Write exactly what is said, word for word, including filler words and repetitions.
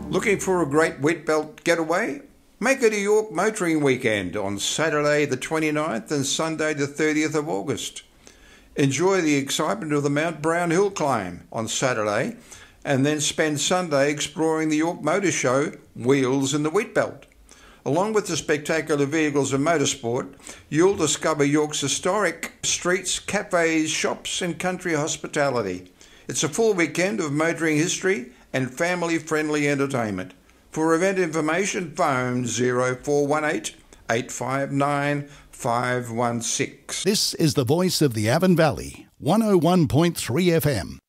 Looking for a great wet belt getaway? Make it a York motoring weekend on Saturday the twenty-ninth and Sunday the thirtieth of August. Enjoy the excitement of the Mount Brown Hill climb on Saturday and then spend Sunday exploring the York Motor Show Wheels in the Wheat Belt. Along with the spectacular vehicles and motorsport, you'll discover York's historic streets, cafes, shops and country hospitality. It's a full weekend of motoring history and family-friendly entertainment. For event information, phone zero four one eight, eight five nine, five one six. This is the voice of the Avon Valley, one oh one point three F M.